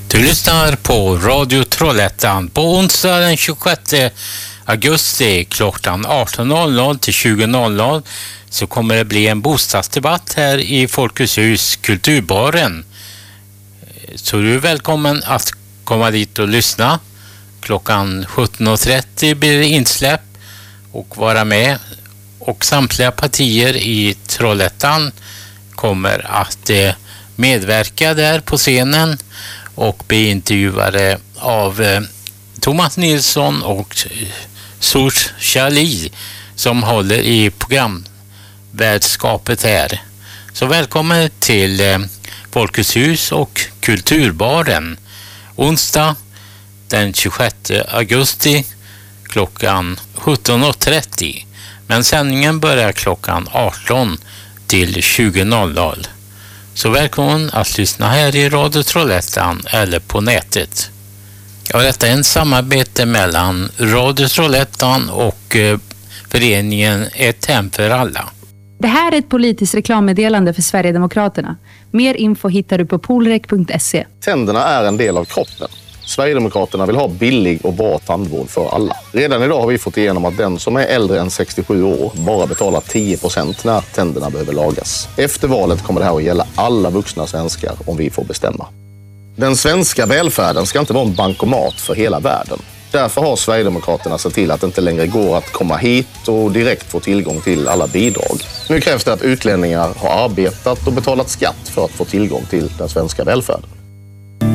Du lyssnar på Radio Trollhättan på onsdag den 26 augusti klockan 18.00 till 20.00 så kommer det bli en bostadsdebatt här i Folkets hus Kulturbaren. Så du är välkommen att komma dit och lyssna. Klockan 17.30 blir det insläpp och vara med. Och samtliga partier i Trollhättan kommer att medverka där på scenen och bli intervjuade av Thomas Nilsson och Source Charlie som håller i programvärdskapet här. Så välkommen till Folkets hus och Kulturbaren onsdag den 26 augusti klockan 17.30. Men sändningen börjar klockan 18 till 20.00. Så välkommen att lyssna här i Radio Trollhättan eller på nätet. Ja, detta är en samarbete mellan Radio Trollhättan och föreningen Ett hem för alla. Det här är ett politiskt reklammeddelande för Sverigedemokraterna. Mer info hittar du på polrek.se. Tänderna är en del av kroppen. Sverigedemokraterna vill ha billig och bra tandvård för alla. Redan idag har vi fått igenom att den som är äldre än 67 år bara betalar 10% när tänderna behöver lagas. Efter valet kommer det här att gälla alla vuxna svenskar om vi får bestämma. Den svenska välfärden ska inte vara en bankomat för hela världen. Därför har Sverigedemokraterna sett till att det inte längre går att komma hit och direkt få tillgång till alla bidrag. Nu krävs det att utlänningar har arbetat och betalat skatt för att få tillgång till den svenska välfärden.